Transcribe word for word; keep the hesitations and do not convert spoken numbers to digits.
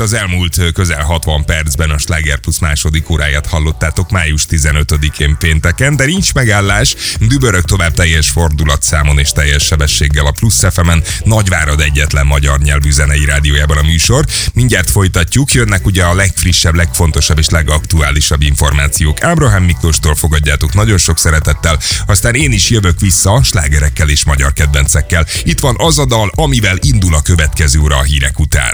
az elmúlt közel hatvan percben a Sláger Plusz második óráját hallottátok május tizenötödikén pénteken, de nincs megállás, dübörög tovább teljes fordulatszámon és teljes sebességgel a Plusz ef emen, Nagyvárad egyetlen magyar nyelvű zenei rádiójában a műsor. Mindjárt folytatjuk, jönnek ugye a legfrissebb, legfontosabb és legaktuálisabb információk. Ábrahám Miklóstól fogadjátok nagyon sok szeretettel, aztán én is jövök vissza slágerekkel és magyar kedvencekkel. Itt van az a dal, amivel indul a következő óra a hírek után.